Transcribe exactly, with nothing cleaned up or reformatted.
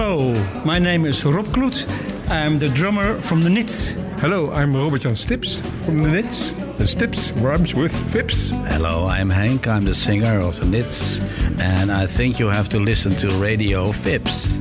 Hello, my name is Rob Kloet. I'm the drummer from the Nits. Hello, I'm Robert-Jan Stips from the Nits. The Stips rhymes with Fips. Hello, I'm Henk. I'm the singer of the Nits. And I think you have to listen to Radio Fips.